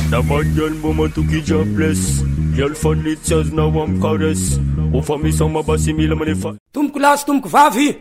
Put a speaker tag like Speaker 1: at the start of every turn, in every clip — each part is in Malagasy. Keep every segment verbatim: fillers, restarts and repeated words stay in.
Speaker 1: Na bad girl mama took it jobless. Girl funny it says now I'm chorus. Ufa mi sama basi mila manifa.
Speaker 2: Tomko lasy tomko vavy.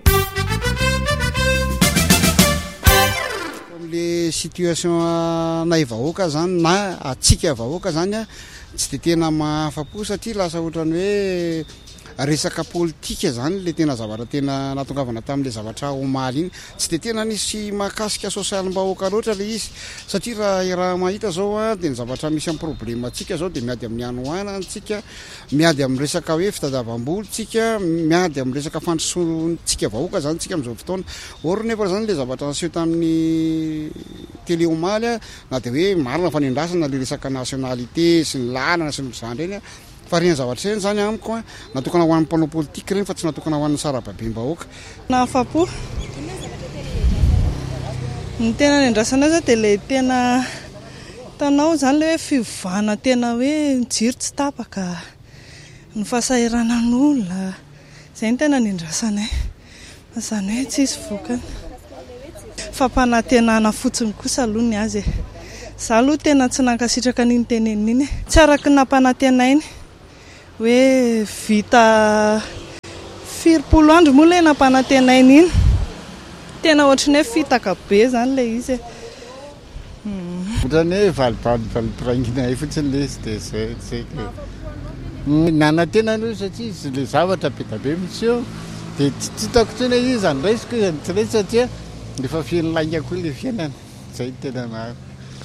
Speaker 3: Le situation na vahoaka zany na atsika vahoaka zany a tsy de tena mahafapo satria lasa ohatrany hoe resaka politika zany le tena zavatra tena natongavana tamin'le zavatra omaly iny tsy de tena nisy mahakasika sosialim-bahoaka loatra le izy satria raha raha mahita zao a de ny zavatra misy amin'ny problème atsika zao de miady amin'ny anoana tsika miady amin'ny resaka hoe fitadiavam-boly tsika miady amin'ny resaka fandrosoantsika vahoaka zany tsika amin'izao fotoana or nefa zany le zavatra aseho tamin'ny télé omaly a na de hoe marina fanendrasana le resaka nationalité sy ny lalana sy ny zany reny a fa reny zavatra reny zany amiko a natokana ho an'ny mpanao politika reny fa tsy natokana ho an'ny sarababem-bahoaka
Speaker 4: nahafapo ny tena nendrasana zao de le tena tanao zany le hoe fivavahana tena hoe jiro tsy tapaka ny fahasahiranan'olona zay ny tena nendrasanay zany hoe tsisy vokany fampanantenana fotsiny kosa aloha ny azy za aloha tena tsy nankasitraka n'iny teneniny tsy araky nampanantenainy hoe vita firopolo andro moa le nampanantenainy iny tena ohatrany hoe fitaka be zany le izy
Speaker 5: ohatrany hoe valipalipiraingina fotsiny le izy de zay zay nanantena aloha satria izy le zavatra be da be mitsy de tsy hitako tsony hoe izy andraisiko izy tsy resy satria rehefa fiain'lainga koa le fiainana zay tena maro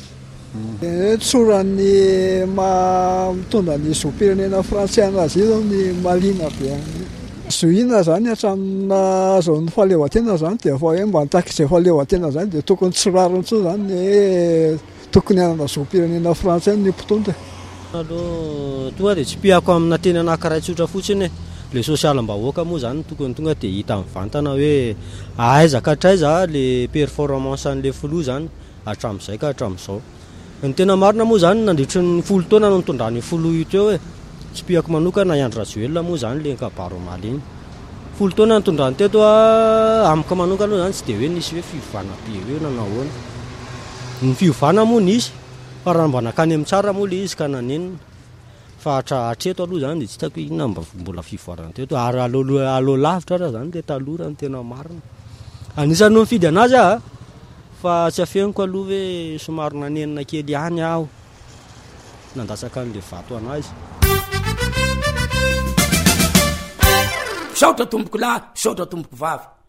Speaker 6: tsorany ma mitondra ny zopirenena frantsay anazy zao ny malina be zoina zany hatramina zao ny fahaleovan-tena zany de fa hoe mba nitaky izay fahaleovan-tena zany de tokony tsirariny tso zany hoe tokony anana zopirenena frantsay ny mpitondra
Speaker 7: aloha tonga de tsy piako amina teny anankiray tsotra fotsiny le sosialim-bahoaka moa zany tokony tonga de hita mivantana hoe aiza ka hatraiza le performance an'le filoha zany hatramin'izay ka hatramin'izao ny tena marina moa zany nandritry ny folo taona no nitondrany filoha io teo hoe tsy piako manokana Andry Rajoelina moa zany le kabaro omaly iny folo taona nitondrany teto a amiko manokana aloha zany tsy de hoe nisy hoe fivavahana be hoe nanahoana ny fivavahana moa nisy fa raha mba nakany amin'ny tsara moa le izy ka nanenina fa hatra hatreto aloha zany de tsy hitako inona mba mbola fivavahana teto ary aloha aloha lavitra raha zany le taloha ny tena marina anisany no mifidy anazy a fa tsy afeniko aloha hoe somary nanenina kely ihany aho nandasaka an'le vato anazy
Speaker 2: saotra tomboko lahy saotra tomboko vavy